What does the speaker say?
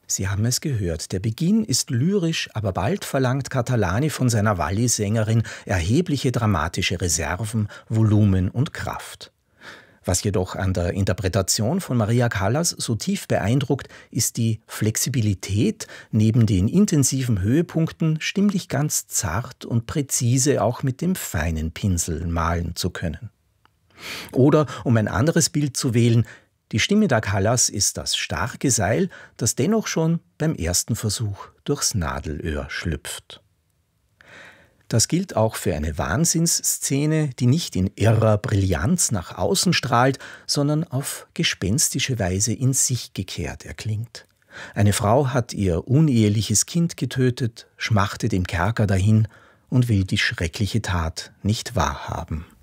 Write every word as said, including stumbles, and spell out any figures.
Sie haben es gehört, der Beginn ist lyrisch, aber bald verlangt Catalani von seiner Walli-Sängerin erhebliche dramatische Reserven, Volumen und Kraft. Was jedoch an der Interpretation von Maria Callas so tief beeindruckt, ist die Flexibilität, neben den intensiven Höhepunkten stimmlich ganz zart und präzise auch mit dem feinen Pinsel malen zu können. Oder, um ein anderes Bild zu wählen, die Stimme der Callas ist das starke Seil, das dennoch schon beim ersten Versuch durchs Nadelöhr schlüpft. Das gilt auch für eine Wahnsinnsszene, die nicht in irrer Brillanz nach außen strahlt, sondern auf gespenstische Weise in sich gekehrt erklingt. Eine Frau hat ihr uneheliches Kind getötet, schmachtet im Kerker dahin und will die schreckliche Tat nicht wahrhaben.